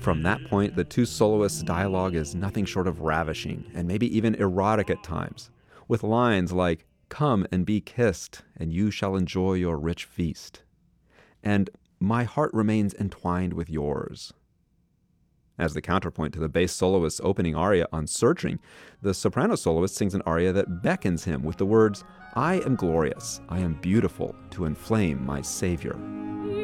From that point, the two soloists' dialogue is nothing short of ravishing, and maybe even erotic at times, with lines like, "Come and be kissed, and you shall enjoy your rich feast," and "My heart remains entwined with yours." As the counterpoint to the bass soloist's opening aria on Searching, the soprano soloist sings an aria that beckons him with the words, "I am glorious, I am beautiful, to inflame my Savior."